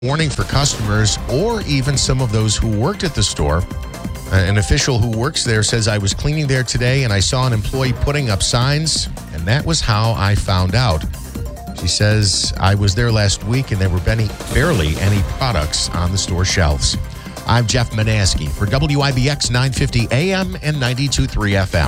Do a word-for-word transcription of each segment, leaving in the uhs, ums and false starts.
Warning for customers or even some of those who worked at the store. An official who works there says, I was cleaning there today and I saw an employee putting up signs, and that was how I found out. She says, I was there last week and there were barely, barely any products on the store shelves. I'm Jeff Manaski for W I B X nine fifty A M and ninety-two point three F M.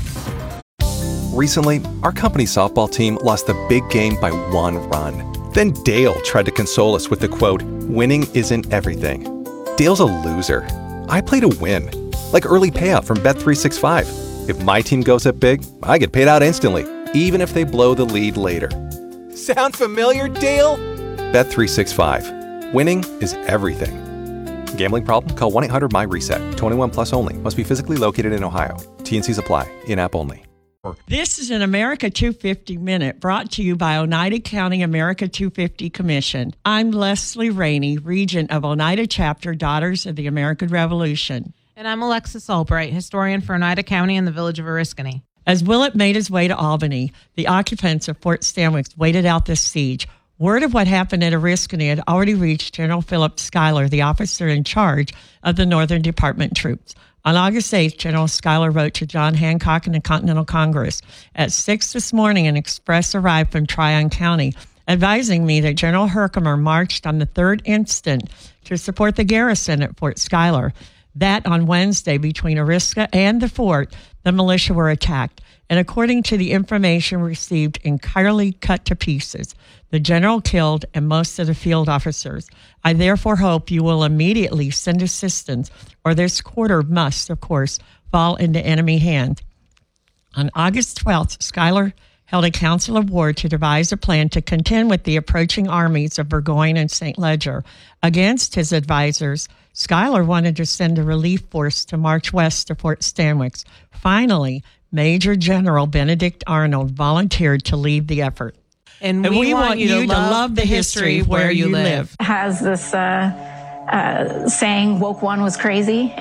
Recently, our company softball team lost the big game by one run. Then Dale tried to console us with the quote, winning isn't everything. Dale's a loser. I play to win. Like early payout from Bet three sixty-five. If my team goes up big, I get paid out instantly, even if they blow the lead later. Sound familiar, Dale? Bet three sixty-five. Winning is everything. Gambling problem? Call one eight hundred M Y reset. twenty-one plus only. Must be physically located in Ohio. T N Cs apply. In-app only. This is an America two fifty Minute brought to you by Oneida County America two fifty Commission. I'm Leslie Rainey, Regent of Oneida Chapter, Daughters of the American Revolution. And I'm Alexis Albright, historian for Oneida County and the village of Oriskany. As Willett made his way to Albany, the occupants of Fort Stanwix waited out this siege. Word of what happened at Oriskany had already reached General Philip Schuyler, the officer in charge of the Northern Department troops. On August eighth, General Schuyler wrote to John Hancock and the Continental Congress. At six this morning, an express arrived from Tryon County, advising me that General Herkimer marched on the third instant to support the garrison at Fort Schuyler. That on Wednesday, between Oriska and the fort, the militia were attacked, and according to the information received, entirely cut to pieces. The general killed and most of the field officers. I therefore hope you will immediately send assistance, or this quarter must, of course, fall into enemy hands. On August twelfth, Schuyler held a council of war to devise a plan to contend with the approaching armies of Burgoyne and Saint Leger. Against his advisors, Schuyler wanted to send a relief force to march west to Fort Stanwix. Finally, Major General Benedict Arnold volunteered to lead the effort. And we, and we want, want you to, you to love, love the history of where you live. Has this uh, uh, saying, woke one was crazy.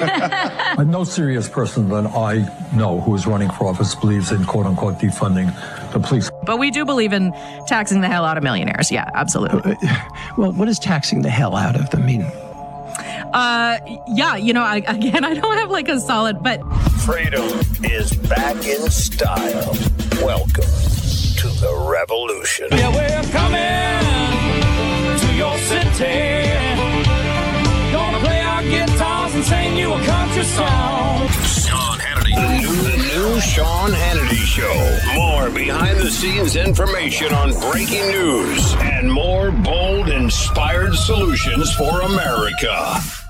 No serious person that I know who is running for office believes in quote-unquote defunding the police. But we do believe in taxing the hell out of millionaires. Yeah, absolutely. Well, what does taxing the hell out of them mean? Uh, yeah, you know, I, again, I don't have like a solid, but... Freedom is back in style. Welcome to the revolution. Yeah, we're coming to your city. Gonna play our guitars and sing you a country song. Sean Hannity. The new, the new Sean Hannity Show. More behind-the-scenes information on breaking news and more bold, inspired solutions for America.